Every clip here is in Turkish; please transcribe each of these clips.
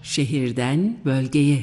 Şehirden bölgeye.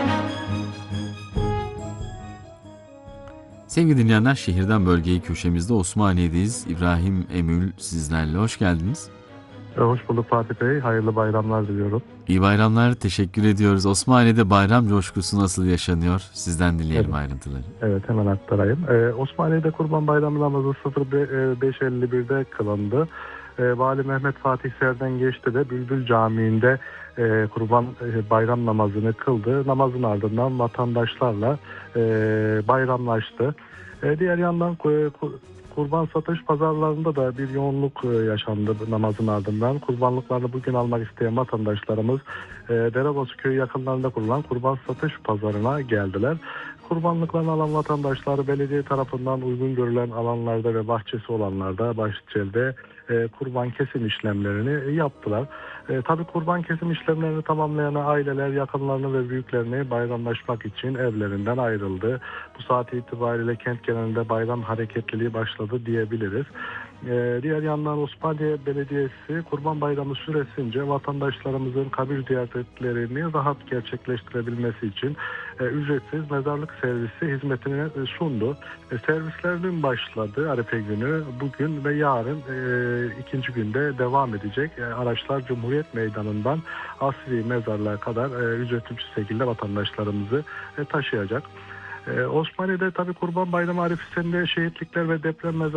Sevgili dinleyenler, şehirden bölgeyi köşemizde Osmaniye'deyiz. İbrahim Emül sizlerle. Hoş geldiniz. Hoş bulduk Fatih Bey. Hayırlı bayramlar diliyorum. İyi bayramlar, teşekkür ediyoruz. Osmaniye'de bayram coşkusu nasıl yaşanıyor? Sizden dinleyelim Evet. ayrıntıları. Evet, hemen aktarayım. Osmaniye'de Kurban Bayramı namazı 05.51'de kılındı. Vali Mehmet Fatih Serden geçti de Bülbül Camii'nde Kurban Bayram namazını kıldı. Namazın ardından vatandaşlarla bayramlaştı. Diğer yandan kurban satış pazarlarında da bir yoğunluk yaşandı namazın ardından. Kurbanlıklarını bugün almak isteyen vatandaşlarımız Derebozü köyü yakınlarında kurulan kurban satış pazarına geldiler. Kurbanlıklarını alan vatandaşlar belediye tarafından uygun görülen alanlarda ve bahçesi olanlarda, bahçede kurban kesim işlemlerini yaptılar. Tabii kurban kesim işlemlerini tamamlayan aileler yakınlarını ve büyüklerini bayramlaşmak için evlerinden ayrıldı. Bu saat itibariyle kent genelinde bayram hareketliliği başladı diyebiliriz. Diğer yandan Osmaniye Belediyesi Kurban Bayramı süresince vatandaşlarımızın kabir ziyaretlerini rahat gerçekleştirebilmesi için ücretsiz mezarlık servisi hizmetini sundu. Servisler dün başladı, Arife günü, bugün ve yarın ikinci günde devam edecek. Araçlar Cumhuriyet Meydanı'ndan Asri Mezarlığa kadar ücretsiz bir şekilde vatandaşlarımızı taşıyacak. Osmaniye'de tabii Kurban Bayramı arifesinde şehitlikler ve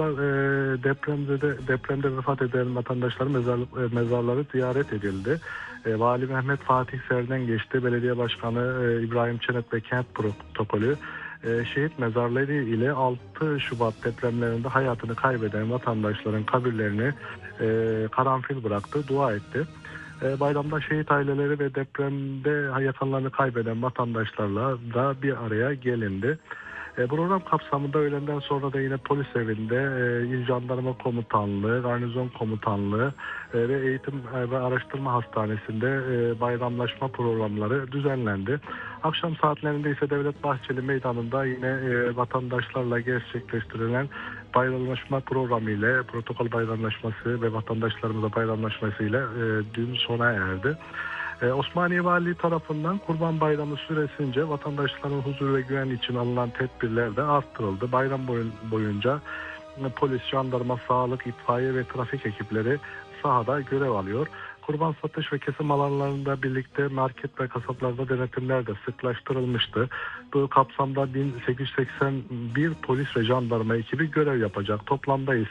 depremde vefat eden vatandaşların mezarları ziyaret edildi. Vali Mehmet Fatih Serden geçti. Belediye Başkanı İbrahim Çenet ve kent protokolü şehit mezarları ile 6 Şubat depremlerinde hayatını kaybeden vatandaşların kabirlerini karanfil bıraktı, dua etti. Bayramda şehit aileleri ve depremde yakınlarını kaybeden vatandaşlarla da bir araya gelindi. Program kapsamında öğlenden sonra da yine polis evinde İl Jandarma Komutanlığı, Garnizon Komutanlığı ve Eğitim ve Araştırma Hastanesi'nde bayramlaşma programları düzenlendi. Akşam saatlerinde ise Devlet Bahçeli Meydanı'nda yine vatandaşlarla gerçekleştirilen bayramlaşma programı ile protokol bayramlaşması ve vatandaşlarımızla bayramlaşması ile dün sona erdi. Osmaniye Valiliği tarafından Kurban Bayramı süresince vatandaşların huzur ve güven için alınan tedbirler de arttırıldı. Bayram boyunca polis, jandarma, sağlık, itfaiye ve trafik ekipleri sahada görev alıyor. Kurban satış ve kesim alanlarında birlikte market ve kasaplarda denetimler de sıklaştırılmıştı. Bu kapsamda 1881 polis ve jandarma ekibi görev yapacak. Toplamda ise